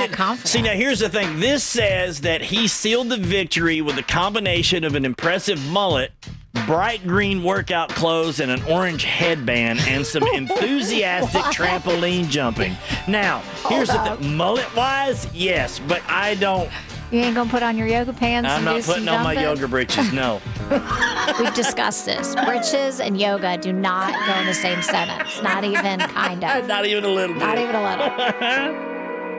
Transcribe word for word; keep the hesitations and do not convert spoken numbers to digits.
get confident. See, now here's the thing. This says that he sealed the victory with a combination of an impressive mullet, bright green workout clothes, and an orange headband, and some enthusiastic trampoline jumping. Now, here's Hold the up. thing. Mullet-wise, yes, but I don't. You ain't gonna put on your yoga pants I'm and not do some putting on my jumping? yoga britches, no. We've discussed this. Britches and yoga do not go in the same sentence. Not even kind of. Not even a little bit. Not even a little.